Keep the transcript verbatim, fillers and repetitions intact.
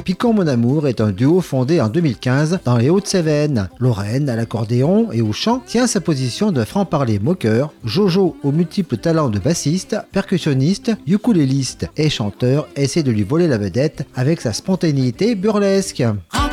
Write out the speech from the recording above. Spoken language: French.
Piquant Mon Amour est un duo fondé en deux mille quinze dans les Hauts-de-Cévennes. Lorraine, à l'accordéon et au chant, tient sa position de franc-parler moqueur. Jojo, aux multiples talents de bassiste, percussionniste, ukuléliste et chanteur, essaie de lui voler la vedette avec sa spontanéité burlesque.